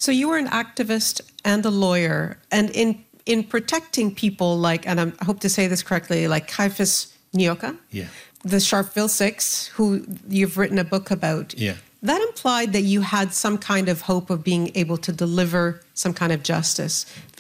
So you were an activist and a lawyer, and in protecting people like, and I hope to say this correctly, like Caiaphas Nyoka, the Sharpeville Six, who you've written a book about. Yeah. That implied that you had some kind of hope of being able to deliver some kind of justice.